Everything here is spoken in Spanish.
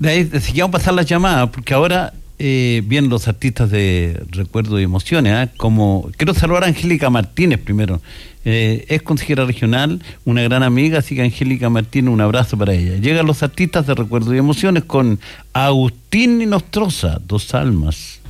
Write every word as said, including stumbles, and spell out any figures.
De ahí decidimos pasar las llamadas, porque ahora eh, vienen los artistas de recuerdo y emociones, ¿eh? Como quiero saludar a Angélica Martínez primero. Eh, es consejera regional, una gran amiga, así que Angélica Martínez, un abrazo para ella. Llegan los artistas de recuerdo y emociones con Agustín y Nostroza, Dos Almas.